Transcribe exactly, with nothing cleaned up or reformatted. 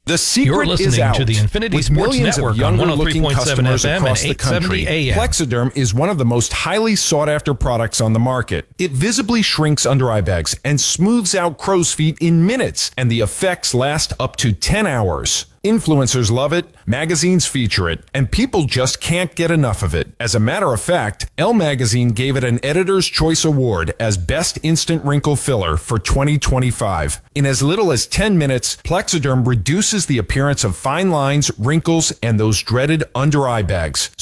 The secret You're listening is out. to the Infinity With Sports millions Network of on younger-looking one oh three point seven customers F M across and the country, eight seventy A M. Plexiderm is one of the most highly sought-after products on the market. It visibly shrinks under eye bags and smooths out crow's feet in minutes, and the effects last up to ten hours. Influencers love it, magazines feature it, and people just can't get enough of it. As a matter of fact, Elle Magazine gave it an Editor's Choice Award as Best Instant Wrinkle Filler for twenty twenty-five. In as little as ten minutes, Plexiderm reduces the appearance of fine lines, wrinkles, and those dreaded under eye bags.